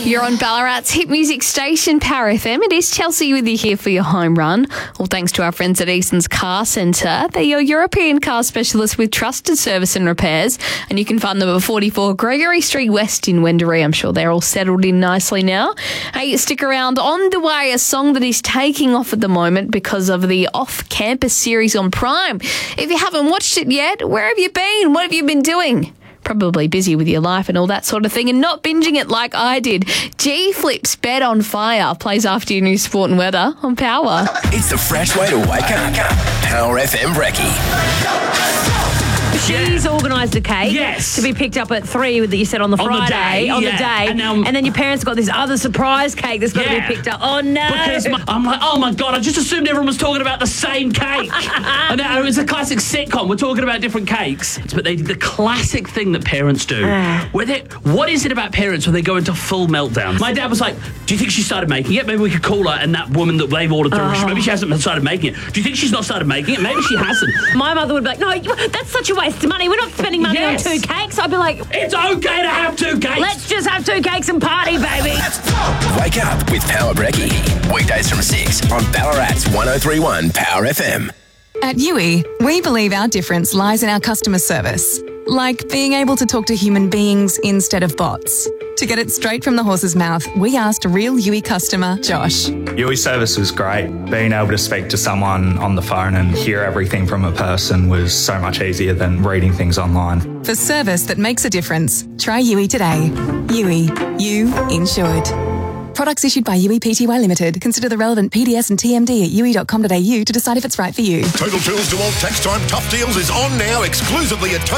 You're on Ballarat's hit music station, Power FM. It is Chelsea with you here for your home run. All thanks to our friends at Easton's Car Centre. They're your European car specialist with trusted service and repairs. And you can find them at 44 Gregory Street West in Wendouree. I'm sure they're all settled in nicely now. Hey, stick around. On the way, a song that is taking off at the moment because of the off-campus series on Prime. If you haven't watched it yet, where have you been? What have you been doing? Probably busy with your life and all that sort of thing and not binging it like I did. G-Flip's Bed on Fire plays after your new sport and weather on Power. It's the fresh way to wake up. Power FM Brekkie. She's organised a cake to be picked up at 3 that you said on the Friday. On the day. And then your parents got this other surprise cake that's got to be picked up. Oh, no. Because I'm like, oh, my God, I just assumed everyone was talking about the same cake. And it was a classic sitcom. We're talking about different cakes. But they did the classic thing that parents do. What is it about parents when they go into full meltdowns? My dad was like, do you think she started making it? Maybe we could call her and that woman that they've ordered through, maybe she hasn't started making it. Do you think she's not started making it? Maybe she hasn't. My mother would be like, no, that's such a waste of money. We're not spending money on 2 cakes. I'd be like, it's okay to have 2 cakes. Let's just have 2 cakes and party, baby. Wake up with Power Brekkie. Weekdays from 6 on Ballarat's 103.1 Power FM. At Yui, we believe our difference lies in our customer service. Like being able to talk to human beings instead of bots. To get it straight from the horse's mouth, we asked real Yui customer, Josh. Yui service was great. Being able to speak to someone on the phone and hear everything from a person was so much easier than reading things online. For service that makes a difference, try Yui today. Yui, you insured. Products issued by Yui Pty Limited. Consider the relevant PDS and TMD at yui.com.au to decide if it's right for you. Total Tools to all tax time tough deals is on now exclusively at